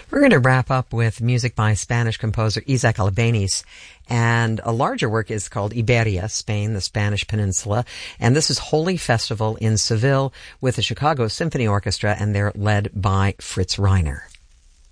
We're going to wrap up with music by Spanish composer Isaac Albéniz, and a larger work is called Iberia, Spain, the Spanish Peninsula, and this is Holy Festival in Seville with the Chicago Symphony Orchestra, and they're led by Fritz Reiner.